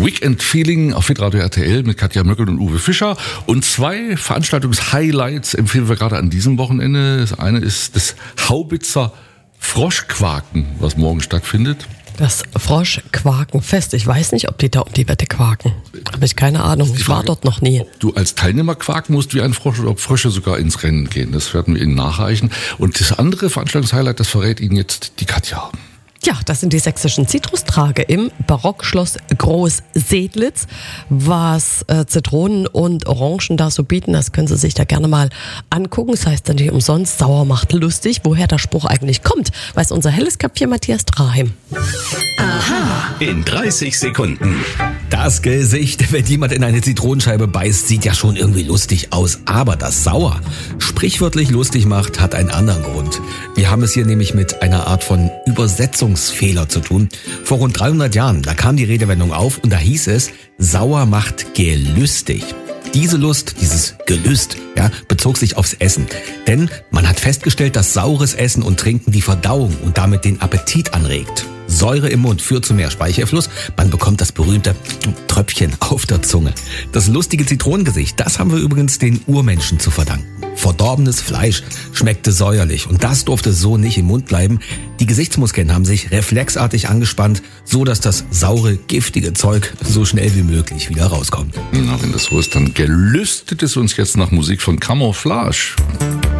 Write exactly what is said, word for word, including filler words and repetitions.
Weekend-Feeling auf Hitradio R T L mit Katja Möckel und Uwe Fischer. Und zwei Veranstaltungs-Highlights empfehlen wir gerade an diesem Wochenende. Das eine ist das Haubitzer Froschquaken, was morgen stattfindet. Das Froschquakenfest. Ich weiß nicht, ob die da um die Wette quaken. Habe ich keine Ahnung. Ich war dort noch nie. Ob du als Teilnehmer quaken musst wie ein Frosch oder ob Frösche sogar ins Rennen gehen. Das werden wir Ihnen nachreichen. Und das andere Veranstaltungshighlight, das verrät Ihnen jetzt die Katja. Ja, das sind die sächsischen Zitrustage im Barockschloss Groß-Sedlitz. Was äh, Zitronen und Orangen da so bieten, das können Sie sich da gerne mal angucken. Das heißt dann nicht umsonst, sauer macht lustig. Woher der Spruch eigentlich kommt, weiß unser helles Köpfchen Matthias Draheim. Aha, in dreißig Sekunden. Das Gesicht, wenn jemand in eine Zitronenscheibe beißt, sieht ja schon irgendwie lustig aus. Aber das Sauer sprichwörtlich lustig macht, hat einen anderen Grund. Wir haben es hier nämlich mit einer Art von Übersetzungsfehler zu tun. Vor rund dreihundert Jahren, da kam die Redewendung auf und da hieß es, sauer macht gelüstig. Diese Lust, dieses Gelüst, ja, bezog sich aufs Essen. Denn man hat festgestellt, dass saures Essen und Trinken die Verdauung und damit den Appetit anregt. Säure im Mund führt zu mehr Speicherfluss. Man bekommt das berühmte Tröpfchen auf der Zunge. Das lustige Zitronengesicht, das haben wir übrigens den Urmenschen zu verdanken. Verdorbenes Fleisch schmeckte säuerlich und das durfte so nicht im Mund bleiben. Die Gesichtsmuskeln haben sich reflexartig angespannt, so dass das saure, giftige Zeug so schnell wie möglich wieder rauskommt. Na, wenn das so ist, dann gelüstet es uns jetzt nach Musik von Camouflage.